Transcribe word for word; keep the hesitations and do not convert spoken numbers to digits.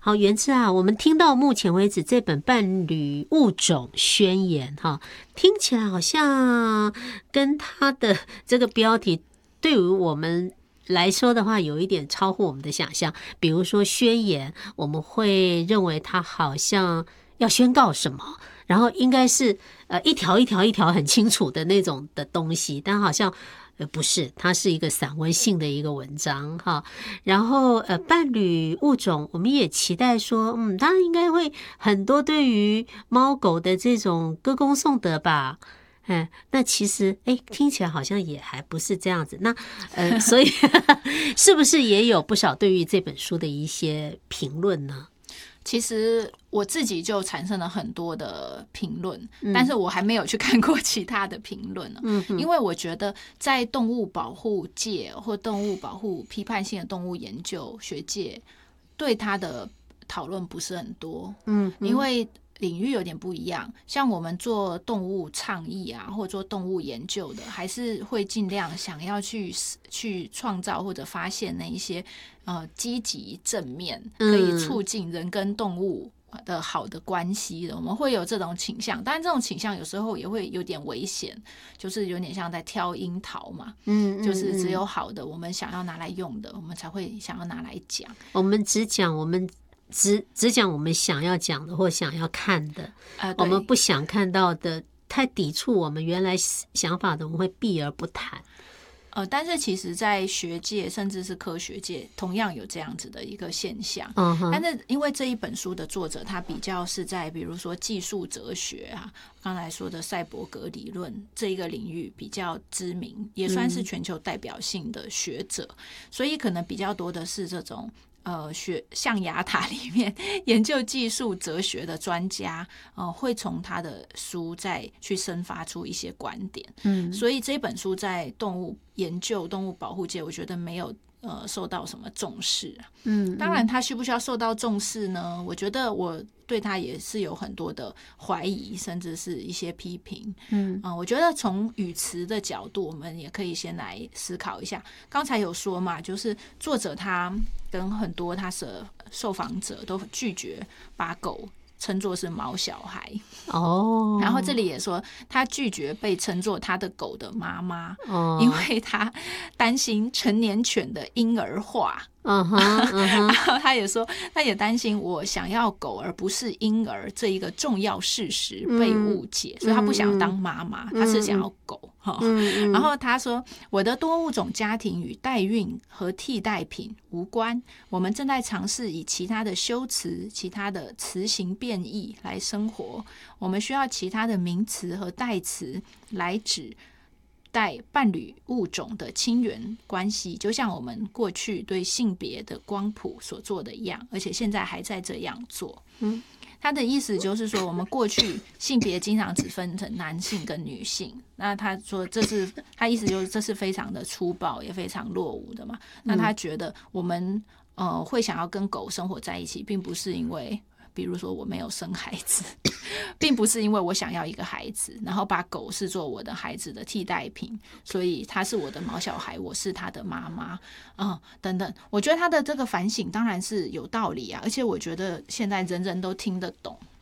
好，元之啊，我们听到目前为止这本伴侣物种宣言哈，听起来好像跟它的这个标题对于我们来说的话，有一点超乎我们的想象。比如说宣言，我们会认为它好像要宣告什么，然后应该是呃一条一条一条很清楚的那种的东西，但好像呃不是，它是一个散文性的一个文章哈。然后呃伴侣物种，我们也期待说，嗯，它应该会很多对于猫狗的这种歌功颂德吧。哎，那其实哎，听起来好像也还不是这样子。那呃，所以是不是也有不少对于这本书的一些评论呢？ 其实我自己就产生了很多的评论，嗯、但是我还没有去看过其他的评论呢。嗯，因为我觉得在动物保护界或动物保护批判性的动物研究学界，对它的讨论不是很多。嗯，因为领域有点不一样，像我们做动物倡议啊，或者做动物研究的，还是会尽量想要去去创造或者发现那一些呃积极正面，可以促进人跟动物的好的关系的，我们会有这种倾向。当然，这种倾向有时候也会有点危险，就是有点像在挑樱桃嘛。嗯，就是只有好的，我们想要拿来用的，我们才会想要拿来讲。 我们只讲我们。只只讲我们想要讲的或想要看的，呃、我们不想看到的，太抵触我们原来想法的，我们会避而不谈。 呃，但是其实在学界甚至是科学界同样有这样子的一个现象。嗯、但是因为这一本书的作者他比较是在比如说技术哲学啊，刚才说的赛博格理论这一个领域比较知名，也算是全球代表性的学者，嗯、所以可能比较多的是这种呃，学象牙塔里面研究技术哲学的专家，呃，会从他的书再去生发出一些观点。嗯，所以这本书在动物研究、动物保护界，我觉得没有呃受到什么重视啊。嗯，当然，它需不需要受到重视呢？我觉得我对它也是有很多的怀疑，甚至是一些批评。嗯，呃、我觉得从语词的角度，我们也可以先来思考一下。刚才有说嘛，就是作者他跟很多他的受访者都拒绝把狗称作是毛小孩哦，然后这里也说他拒绝被称作他的狗的妈妈哦，因为他担心成年犬的婴儿化。嗯哼，嗯哼，然后他也说，他也担心我想要狗而不是婴儿这一个重要事实被误解，嗯、所以他不想要当妈妈，嗯、他是想要狗。嗯、然后他说，我的多物种家庭与代孕和替代品无关，我们正在尝试以其他的修辞、其他的词形变异来生活，我们需要其他的名词和代词来指带伴侣物种的亲缘关系，就像我们过去对性别的光谱所做的一样，而且现在还在这样做。嗯，他的意思就是说，我们过去性别经常只分成男性跟女性，那他说这是他意思就是这是非常的粗暴也非常落伍的嘛。那他觉得我们呃会想要跟狗生活在一起，并不是因为比如说我没有生孩子，并不是因为我想要一个孩子，然后把狗视作我的孩子的替代品，所以他是我的毛小孩，我是他的妈妈，嗯，等等。我觉得他的这个反省当然是有道理啊，而且我觉得现在人人都听得懂。